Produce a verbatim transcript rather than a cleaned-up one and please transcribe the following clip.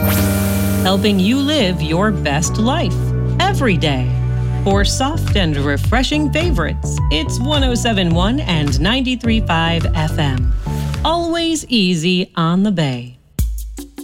Helping you live your best life every day. For soft and refreshing favorites, it's one oh seven point one and ninety-three point five F M. Always easy on the Bay.